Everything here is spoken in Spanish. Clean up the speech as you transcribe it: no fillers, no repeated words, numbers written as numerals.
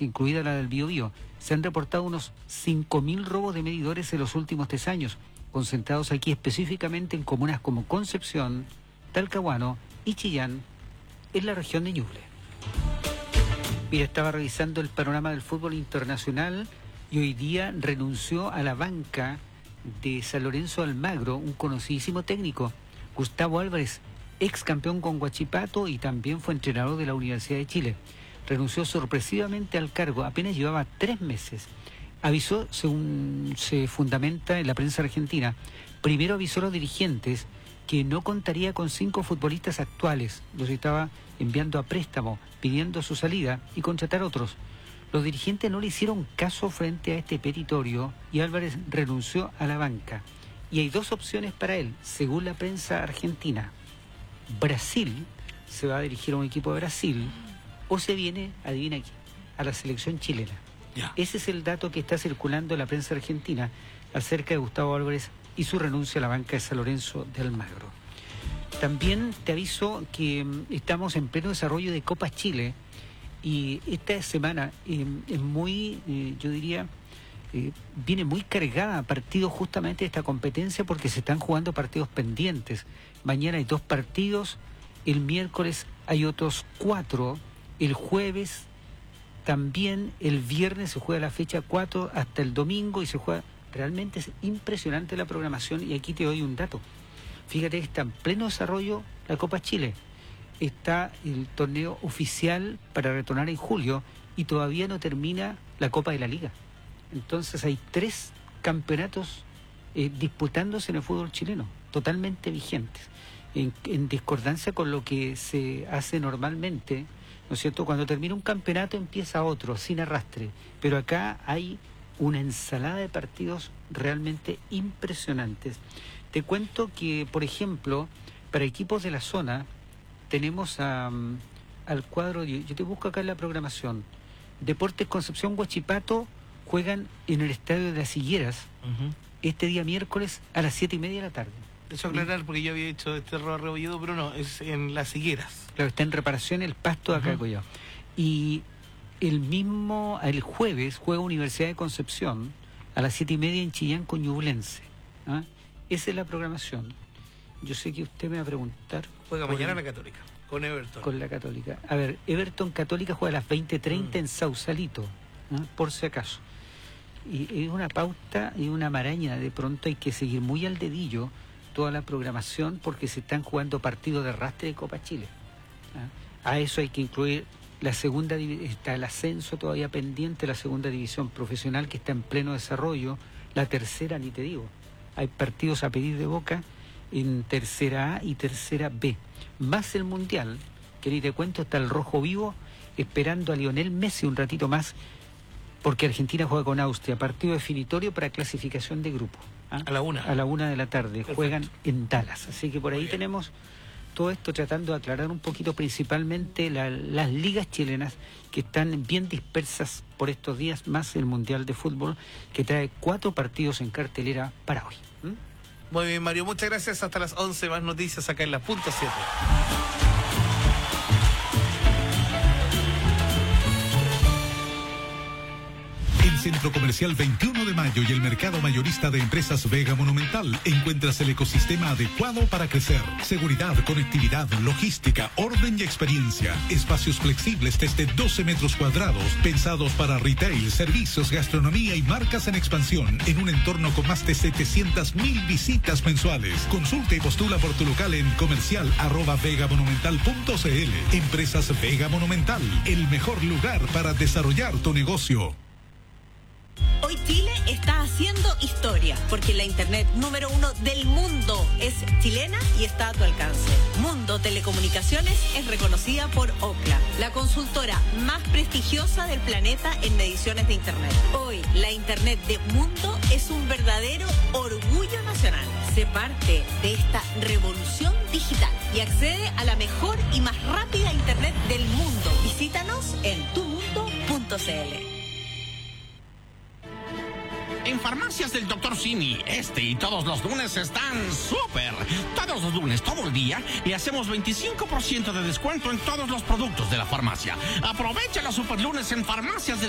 provincias, incluida la del Biobío. Se han reportado unos 5.000 robos de medidores en los últimos 3 años, concentrados aquí específicamente en comunas como Concepción, Talcahuano y Chillán, en la región de Ñuble. Mira, estaba revisando el panorama del fútbol internacional y hoy día renunció a la banca de San Lorenzo Almagro un conocidísimo técnico, Gustavo Álvarez, ex campeón con Huachipato y también fue entrenador de la Universidad de Chile. Renunció sorpresivamente al cargo, apenas llevaba 3 meses. Avisó, según se fundamenta en la prensa argentina, primero avisó a los dirigentes que no contaría con 5 futbolistas actuales, los estaba enviando a préstamo, pidiendo su salida y contratar otros. Los dirigentes no le hicieron caso frente a este petitorio y Álvarez renunció a la banca. Y hay 2 opciones para él, según la prensa argentina. Brasil, se va a dirigir a un equipo de Brasil, o se viene, adivina aquí, a la selección chilena. Ya. Ese es el dato que está circulando en la prensa argentina acerca de Gustavo Álvarez y su renuncia a la banca de San Lorenzo de Almagro. También te aviso que estamos en pleno desarrollo de Copa Chile y esta semana es muy, yo diría, viene muy cargada a partidos justamente de esta competencia porque se están jugando partidos pendientes. Mañana hay 2 partidos, el miércoles hay otros 4, el jueves también, el viernes se juega la fecha 4 hasta el domingo y se juega. Realmente es impresionante la programación y aquí te doy un dato. Fíjate que está en pleno desarrollo la Copa Chile. Está el torneo oficial para retornar en julio y todavía no termina la Copa de la Liga. Entonces hay 3 campeonatos disputándose en el fútbol chileno, totalmente vigentes, en discordancia con lo que se hace normalmente, ¿no es cierto? Cuando termina un campeonato empieza otro, sin arrastre. Pero acá hay una ensalada de partidos realmente impresionantes. Te cuento que, por ejemplo, para equipos de la zona, tenemos al cuadro, yo te busco acá en la programación, Deportes Concepción Huachipato juegan en el Estadio de las Higueras, este día miércoles a las 7:30 de la tarde. Eso aclarar, porque yo había hecho este error rebollido, pero no, es en Las Higueras. Claro, está en reparación el pasto de acá de Collao. Y el jueves juega Universidad de Concepción a las 7:30 en Chillán con Ñublense. ¿Ah? Esa es la programación. Yo sé que usted me va a preguntar. Juega mañana la Católica, con Everton. Con la Católica. A ver, Everton Católica juega a las 20:30 en Sausalito, ¿ah? Por si acaso. Y es una pauta y una maraña. De pronto hay que seguir muy al dedillo toda la programación porque se están jugando partidos de arrastre de Copa Chile. ¿Ah? A eso hay que incluir la segunda división, está el ascenso todavía pendiente, la segunda división profesional que está en pleno desarrollo, la tercera ni te digo. Hay partidos a pedir de boca en tercera A y tercera B. Más el Mundial, que ni te cuento, está el Rojo Vivo esperando a Lionel Messi un ratito más, porque Argentina juega con Austria, partido definitorio para clasificación de grupo. ¿Ah? A la 1. A la 1 de la tarde. Perfecto. Juegan en Dallas. Así que por ahí tenemos todo esto tratando de aclarar un poquito principalmente las ligas chilenas que están bien dispersas por estos días, más el Mundial de Fútbol que trae 4 partidos en cartelera para hoy. Muy bien, Mario, muchas gracias. Hasta las 11, más noticias acá en la punto 7. Centro Comercial 21 de Mayo y el mercado mayorista de empresas Vega Monumental encuentras el ecosistema adecuado para crecer. Seguridad, conectividad, logística, orden y experiencia. Espacios flexibles desde 12 metros cuadrados, pensados para retail, servicios, gastronomía y marcas en expansión, en un entorno con más de 700.000 visitas mensuales. Consulta y postula por tu local en comercial@vegamonumental.cl. Empresas Vega Monumental, el mejor lugar para desarrollar tu negocio. Hoy Chile está haciendo historia, porque la internet número 1 del mundo es chilena y está a tu alcance. Mundo Telecomunicaciones es reconocida por Ookla, la consultora más prestigiosa del planeta en mediciones de internet. Hoy, la internet de Mundo es un verdadero orgullo nacional. Sé parte de esta revolución digital y accede a la mejor y más rápida internet del mundo. Visítanos en tumundo.cl. En Farmacias del Dr. Simi, este y todos los lunes están súper. Todos los lunes, todo el día, le hacemos 25% de descuento en todos los productos de la farmacia. Aprovecha los super lunes en Farmacias del